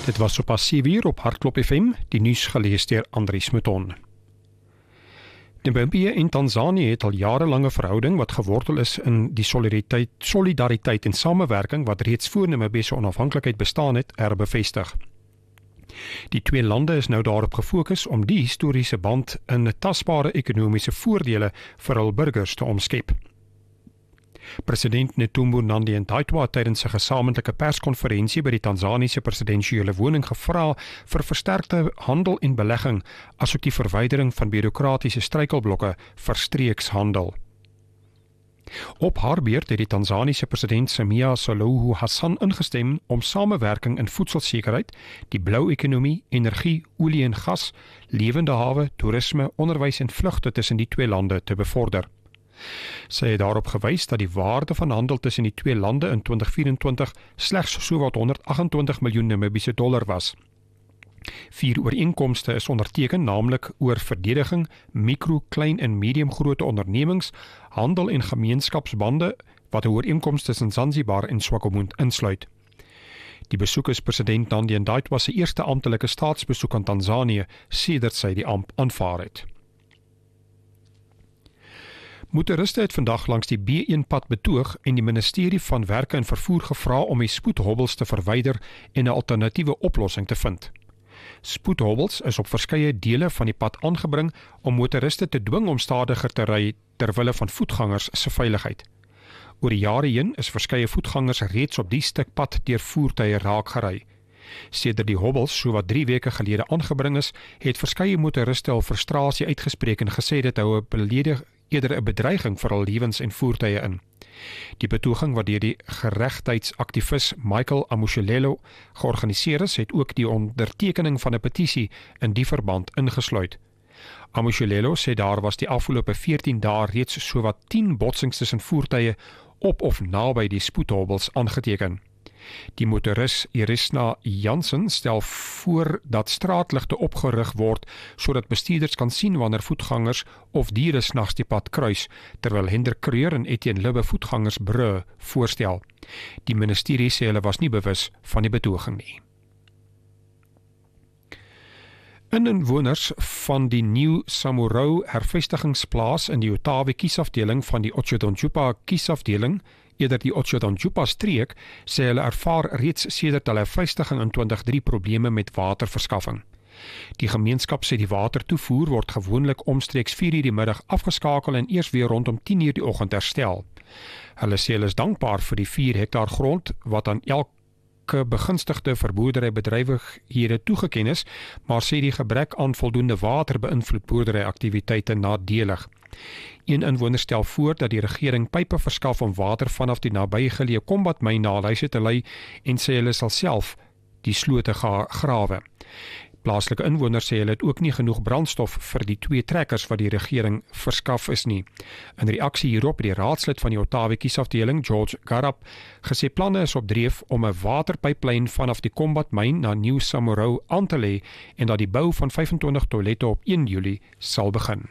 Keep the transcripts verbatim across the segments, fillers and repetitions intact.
Dit was sopas sewe uur op Hartklop F M, die nuus gelees deur Andries Mouton. Namibië en Tanzanië het al jarelange verhouding wat gewortel is in die solidariteit, solidariteit en samewerking wat reeds voor Namibië se onafhanklikheid bestaan het, herbevestig. Die twee lande is nou daarop gefokus om die historiese band in tasbare ekonomiese voordele vir hul burgers te omskep. President Netumbo Nandi-Ndaitwah het tydens 'n gesamentlike perskonferensie by die Tanzaniese presidensiële woning gevra vir versterkte handel en belegging, asook die verwydering van bureaukratiese struikelblokke vir streekshandel. Op haar beurt het die Tanzaniese president Samia Suluhu Hassan ingestem om samewerking in voedselsekerheid, die blou ekonomie, energie, olie en gas, lewende hawe, toerisme, onderwys en vlugte tussen die twee lande te bevorder. Sy het daarop gewys dat die waarde van handel tussen die twee lande in twintig vyf-en-twintig slegs sowat honderd agt en twintig miljoen Namibiese dollar was. Vier ooreenkomste is onderteken, naamlik oor verdediging, mikro, klein en medium grootte ondernemings, handel en gemeenskapsbande, wat 'n ooreenkoms tussen Zanzibar en Swakopmund insluit. Die besoek is president Nandi-Ndaitwah se eerste amptelike staatsbesoek aan Tanzanië sedert sy die amp aanvaar het. Motoriste het vandag langs die B een pad betoog en die ministerie van Werke en Vervoer gevra om die spoedhobbels te verwyder en 'n alternatiewe oplossing te vind. Spoedhobbels is op verskeie dele van die pad aangebring om motoriste te dwing om stadiger te ry ter wille van voetgangers se veiligheid. Oor die jare heen is verskeie voetgangers reeds op die stuk pad deur voertuie raak gery. Sedert die hobbels sowat drie weke gelede aangebring is, het verskeie motoriste hul frustrasie uitgespreek en gesê dit hou 'n beledig eerder 'n bedreiging vir hul lewens en voertuie in. Die betoging wat deur die geregtheidsaktivis Michael Amushelelo georganiseer is, het ook die ondertekening van 'n petisie in die verband ingesluit. Amushelelo sê daar was die afgelope veertien dae reeds sowat tien botsings tussen voertuie op of naby die spoedhobbels aangeteken. Die motoris Irisna Jansen stel voor dat straatligte opgerig word sodat bestuurders kan sien wanneer voetgangers of diere snags die pad kruis, terwyl Hendrik Kreur en Etienne Libbe voetgangers brûe voorstel. Die ministerie sê hulle was nie bewus van die betoging nie. Inwoners van die New Samurou hervestigingsplaas in die Otawe kiesafdeling van die Otjodonjupa kiesafdeling, eerder die Otjodonjupa streek, sê hulle ervaar reeds sedert hulle vestiging in twintig drie probleme met waterverskaffing. Die gemeenskap sê die watertoevoer word gewoonlik omstreeks vier uur die middag afgeskakel en eers weer rondom tien uur die oggend herstel. Hulle sê hulle is dankbaar vir die vier hektaar grond wat aan elke begunstigde vir boerderybedrywighede toegeken is, maar sê die gebrek aan voldoende water beïnvloed boerderyaktiwiteite nadelig. Een inwoner stel voor dat die regering pype verskaf om water vanaf die nabygeleë Kombatmyn na huise te lei en sê hulle sal self die slote ga grawe. Plaaslike inwoners sê hulle het ook nie genoeg brandstof vir die twee trekkers wat die regering verskaf is nie. In reaksie hierop het die raadslid van die Otawe kiesafdeling, George Garab, gesê planne is op dreef om 'n waterpyplyn vanaf die Kombatmyn na New Samurou aan te lê en dat die bou van vyfentwintig toilette op een Julie sal begin.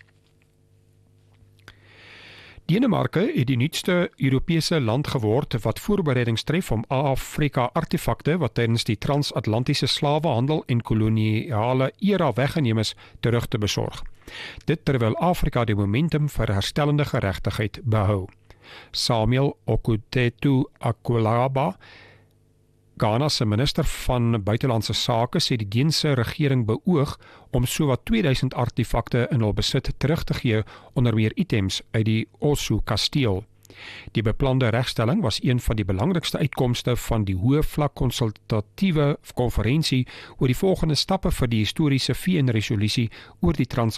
Denemarke het die nuutste Europese land geword wat voorbereidings tref om Afrika-artefakte wat tydens die transatlantiese slawehandel en koloniale era weggeneem is, terug te besorg. Dit terwyl Afrika die momentum vir herstellende geregtigheid behou. Samuel Okutetu Akwalaba, Ghana se minister van buitelandse sake, sê die Deense regering beoog om sowat tweeduisend artefakte in hul besit terug te gee, onder meer items uit die Ossu kasteel. Die beplande regstelling was een van die belangrikste uitkomste van die hoë vlak konsultatiewe konferensie oor die volgende stappe vir die historiese V N-resolusie oor die trans